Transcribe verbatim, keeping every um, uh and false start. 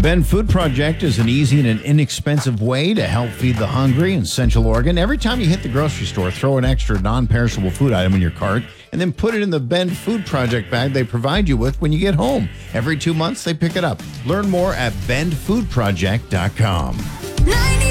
Bend Food Project is an easy and an inexpensive way to help feed the hungry in Central Oregon. Every time you hit the grocery store, throw an extra non-perishable food item in your cart and then put it in the Bend Food Project bag they provide you with when you get home. Every two months, they pick it up. Learn more at bend food project dot com.